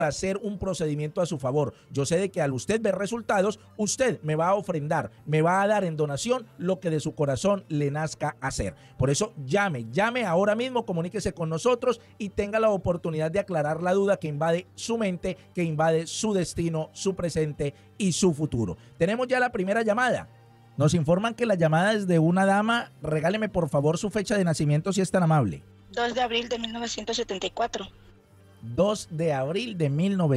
hacer un procedimiento a su favor. Yo sé de que al usted ver resultados, usted me va a ofrendar, me va a dar en donación lo que de su corazón le nazca hacer. Por eso llame ahora mismo, comuníquese con nosotros y tenga la oportunidad de aclarar la duda que invade su mente, que invade su destino, su presente y su futuro. Tenemos ya la primera llamada. Nos informan que la llamada es de una dama. Regáleme por favor su fecha de nacimiento si es tan amable. 2 de abril de 1974. 2 de abril de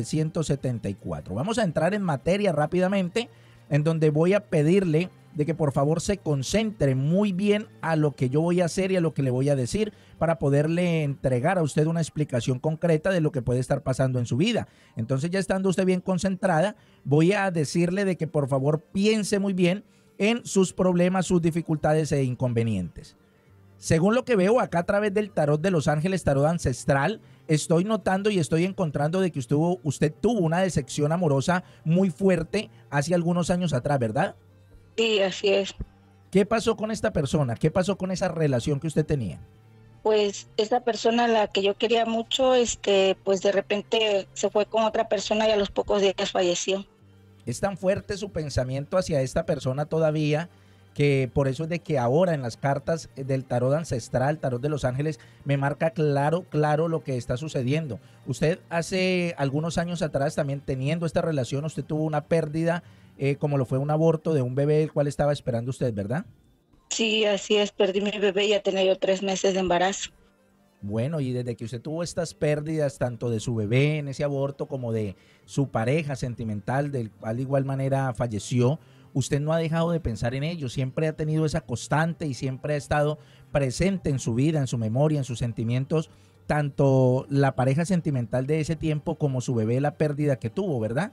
1974. Vamos a entrar en materia rápidamente, en donde voy a pedirle de que por favor se concentre muy bien a lo que yo voy a hacer y a lo que le voy a decir para poderle entregar a usted una explicación concreta de lo que puede estar pasando en su vida. Entonces, ya estando usted bien concentrada, voy a decirle de que por favor piense muy bien en sus problemas, sus dificultades e inconvenientes. Según lo que veo acá a través del tarot de Los Ángeles, tarot ancestral, estoy notando y estoy encontrando de que usted tuvo una decepción amorosa muy fuerte hace algunos años atrás, ¿verdad? Sí, así es. ¿Qué pasó con esta persona? ¿Qué pasó con esa relación que usted tenía? Pues esa persona a la que yo quería mucho, pues de repente se fue con otra persona y a los pocos días falleció. Es tan fuerte su pensamiento hacia esta persona todavía, que por eso es de que ahora en las cartas del tarot ancestral, tarot de Los Ángeles, me marca claro lo que está sucediendo. Usted hace algunos años atrás, también teniendo esta relación, usted tuvo una pérdida, como lo fue un aborto de un bebé el cual estaba esperando usted, ¿verdad? Sí, así es, perdí mi bebé y ya tenía yo 3 meses de embarazo. Bueno, y desde que usted tuvo estas pérdidas, tanto de su bebé en ese aborto como de su pareja sentimental, del cual de igual manera falleció, usted no ha dejado de pensar en ello, siempre ha tenido esa constante y siempre ha estado presente en su vida, en su memoria, en sus sentimientos, tanto la pareja sentimental de ese tiempo como su bebé, la pérdida que tuvo, ¿verdad?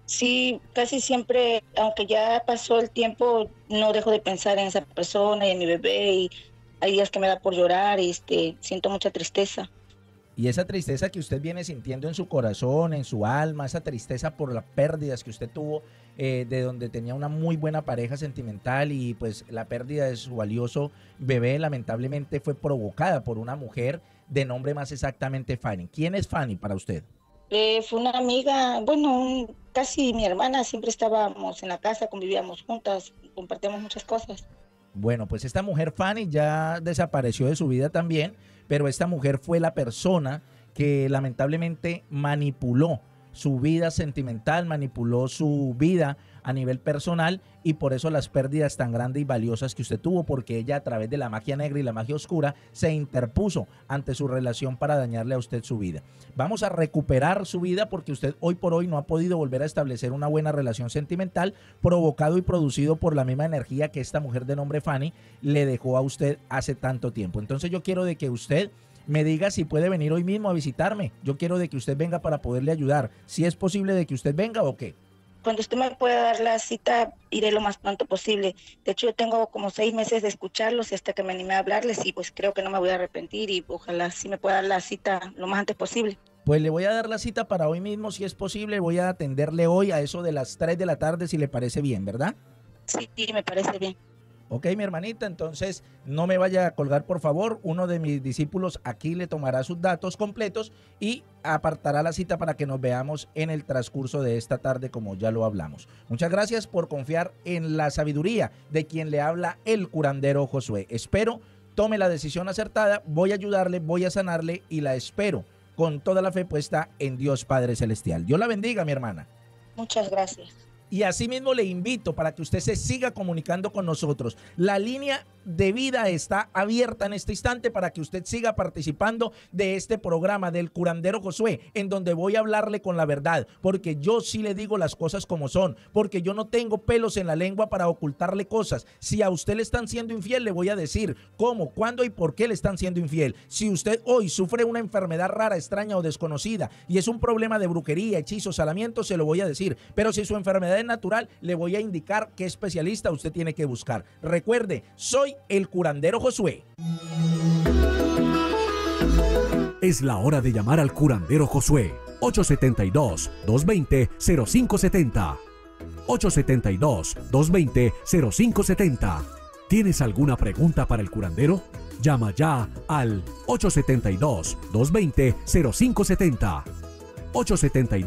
Sí, casi siempre, aunque ya pasó el tiempo, no dejo de pensar en esa persona y en mi bebé, y hay días que me da por llorar y siento mucha tristeza. Y esa tristeza que usted viene sintiendo en su corazón, en su alma, esa tristeza por las pérdidas que usted tuvo, de donde tenía una muy buena pareja sentimental y pues la pérdida de su valioso bebé lamentablemente fue provocada por una mujer de nombre más exactamente Fanny. ¿Quién es Fanny para usted? Fue una amiga, bueno, casi mi hermana, siempre estábamos en la casa, convivíamos juntas, compartíamos muchas cosas. Bueno, pues esta mujer Fanny ya desapareció de su vida también, pero esta mujer fue la persona que lamentablemente manipuló su vida sentimental, manipuló su vida a nivel personal y por eso las pérdidas tan grandes y valiosas que usted tuvo, porque ella a través de la magia negra y la magia oscura se interpuso ante su relación para dañarle a usted su vida. Vamos a recuperar su vida porque usted hoy por hoy no ha podido volver a establecer una buena relación sentimental, provocado y producido por la misma energía que esta mujer de nombre Fanny le dejó a usted hace tanto tiempo. Entonces yo quiero de que usted me diga si puede venir hoy mismo a visitarme. Yo quiero de que usted venga para poderle ayudar. Si es posible de que usted venga o qué. Cuando usted me pueda dar la cita, iré lo más pronto posible. De hecho, yo tengo como 6 meses de escucharlos y hasta que me animé a hablarles y pues creo que no me voy a arrepentir y ojalá sí me pueda dar la cita lo más antes posible. Pues le voy a dar la cita para hoy mismo, si es posible. Voy a atenderle hoy a eso de las 3 de la tarde, si le parece bien, ¿verdad? Sí, me parece bien. Ok, mi hermanita, entonces no me vaya a colgar, por favor. Uno de mis discípulos aquí le tomará sus datos completos y apartará la cita para que nos veamos en el transcurso de esta tarde, como ya lo hablamos. Muchas gracias por confiar en la sabiduría de quien le habla el curandero Josué. Espero tome la decisión acertada, voy a ayudarle, voy a sanarle y la espero con toda la fe puesta en Dios Padre Celestial. Dios la bendiga, mi hermana. Muchas gracias. Y asimismo le invito para que usted se siga comunicando con nosotros. La línea de vida está abierta en este instante para que usted siga participando de este programa del curandero Josué, en donde voy a hablarle con la verdad, porque yo sí le digo las cosas como son, porque yo no tengo pelos en la lengua para ocultarle cosas. Si a usted le están siendo infiel, le voy a decir cómo, cuándo y por qué le están siendo infiel. Si usted hoy sufre una enfermedad rara, extraña o desconocida y es un problema de brujería, hechizos, salamientos, se lo voy a decir. Pero si su enfermedad es natural, le voy a indicar qué especialista usted tiene que buscar. Recuerde, soy el curandero Josué. Es la hora de llamar al curandero Josué. 872-220-0570. 872-220-0570. ¿Tienes alguna pregunta para el curandero? Llama ya al 872-220-0570. 872